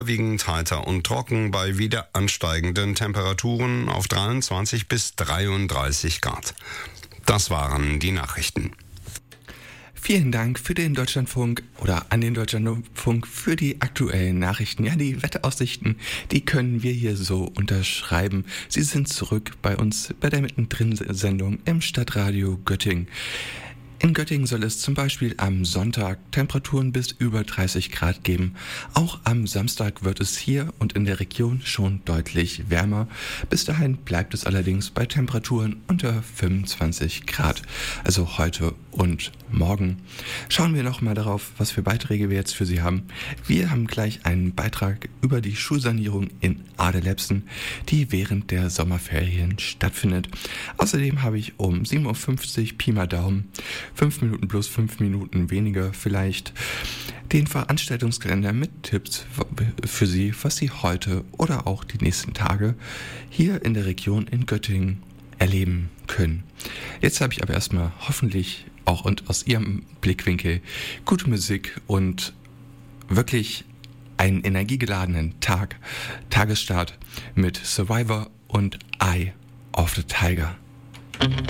Wiegend heiter und trocken bei wieder ansteigenden Temperaturen auf 23 bis 33 Grad. Das waren die Nachrichten. Vielen Dank für den Deutschlandfunk oder an den Deutschlandfunk für die aktuellen Nachrichten. Ja, die Wetteraussichten, die können wir hier so unterschreiben. Sie sind zurück bei uns bei der Mittendrin-Sendung im Stadtradio Göttingen. In Göttingen soll es zum Beispiel am Sonntag Temperaturen bis über 30 Grad geben. Auch am Samstag wird es hier und in der Region schon deutlich wärmer. Bis dahin bleibt es allerdings bei Temperaturen unter 25 Grad. Also heute und morgen. Schauen wir noch mal darauf, was für Beiträge wir jetzt für Sie haben. Wir haben gleich einen Beitrag über die Schulsanierung in Adelepsen, die während der Sommerferien stattfindet. Außerdem habe ich um 7.50 Uhr Pi mal Daumen 5 Minuten plus 5 Minuten weniger vielleicht den Veranstaltungskalender mit Tipps für Sie, was Sie heute oder auch die nächsten Tage hier in der Region in Göttingen erleben können. Jetzt habe ich aber erstmal hoffentlich auch und aus Ihrem Blickwinkel gute Musik und wirklich einen energiegeladenen Tagesstart mit Survivor und Eye of the Tiger.